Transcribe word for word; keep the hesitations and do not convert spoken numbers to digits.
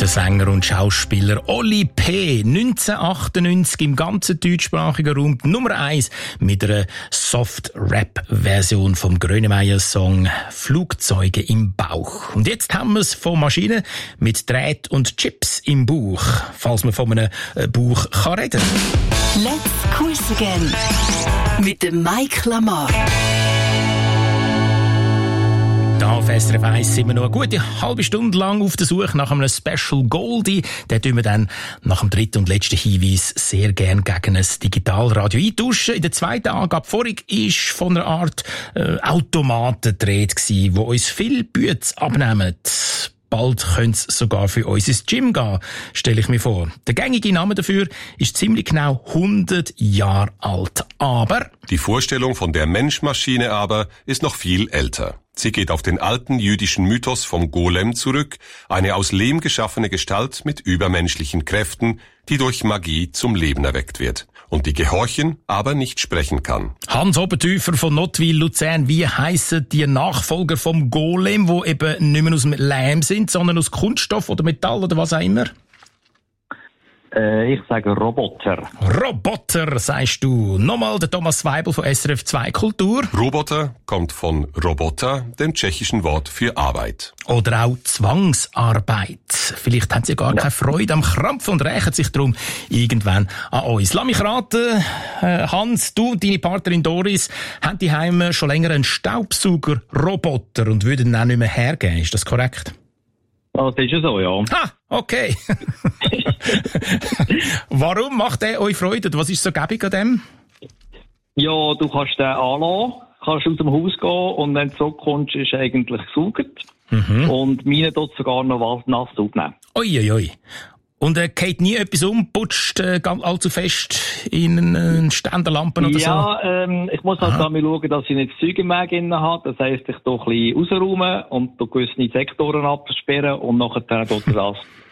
Der Sänger und Schauspieler Oli P. neunzehnhundertachtundneunzig im ganzen deutschsprachigen Raum Nummer eins mit einer Soft-Rap-Version vom Grönemeyer-Song «Flugzeuge im Bauch». Und jetzt haben wir es von Maschinen mit Dräht und Chips im Bauch, falls man von einem Bauch kann reden kann. Let's Quiz Again mit dem Mike Lamar. Da auf S R F eins sind wir noch eine gute halbe Stunde lang auf der Suche nach einem Special Goldie. Den tun wir dann nach dem dritten und letzten Hinweis sehr gern gegen ein Digitalradio eintauschen. In der zweiten Angabe vorig ist von einer Art äh, Automaten die Rede gewesen, wo uns viel Bütze abnehmen. Bald könnte es sogar für uns ins Gym gehen, stelle ich mir vor. Der gängige Name dafür ist ziemlich genau hundert Jahre alt. Aber die Vorstellung von der Mensch-Maschine aber ist noch viel älter. Sie geht auf den alten jüdischen Mythos vom Golem zurück, eine aus Lehm geschaffene Gestalt mit übermenschlichen Kräften, die durch Magie zum Leben erweckt wird und die gehorchen, aber nicht sprechen kann. Hans Obertüfer von Nottwil, Luzern, wie heissen die Nachfolger vom Golem, die eben nicht mehr aus dem Lehm sind, sondern aus Kunststoff oder Metall oder was auch immer? Äh, ich sage Roboter. Roboter, sagst du. Nochmal der Thomas Weibel von S R F zwei Kultur. Roboter kommt von Robota, dem tschechischen Wort für Arbeit. Oder auch Zwangsarbeit. Vielleicht haben sie gar ja. keine Freude am Krampf und rächen sich darum irgendwann an uns. Lass mich raten, Hans, du und deine Partnerin Doris haben die Heime schon länger einen Staubsauger-Roboter und würden ihn auch nicht mehr hergeben. Ist das korrekt? Das ist ja so, ja. Ah, okay. Warum macht er euch Freude? Was ist so gäbig an dem? Ja, du kannst den anlassen, kannst aus dem Haus gehen und wenn du zurückkommst, ist er eigentlich gesaugt. Mhm. Und meine tut sogar noch was nass aufnehmen. Uiuiui. Ui. Und er äh, geht nie etwas um, putscht äh, allzu fest in eine Ständerlampen oder ja, so? Ja, ähm, ich muss halt da mal schauen, dass ich nicht das Zeug im Weg drin habe. Das heisst, ich tue ein bisschen rausräumen und gewisse Sektoren absperren und nachher tut er das